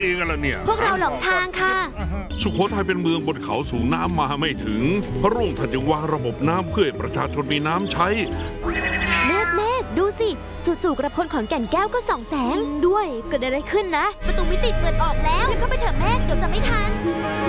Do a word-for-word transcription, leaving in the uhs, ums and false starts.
เองอะไรเนี่ยพวกเราหลงทางค่ะสุโขทัยเป็นเมืองบนเขาสูงน้ำมาไม่ถึงพระรุ่งท่านจึงวางระบบน้ำเพื่อให้ประชาชนมีน้ำใช้เมฆเมฆดูสิจู่ๆกระพลของแก่นแก้วก็ส่องแสงจริงด้วยเกิดอะไรขึ้นนะประตูมิติเปิดออกแล้วเข้าไปเถอะเมฆเดี๋ยวจะไม่ทัน